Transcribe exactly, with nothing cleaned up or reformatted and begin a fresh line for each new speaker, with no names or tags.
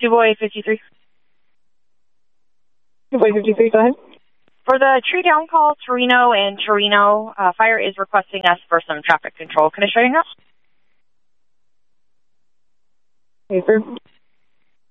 DuBois fifty-three.
DuBois fifty-three, go ahead.
For the tree down call, Torino and Torino, uh, fire is requesting us for some traffic control. Can I show you now?
Okay, sir.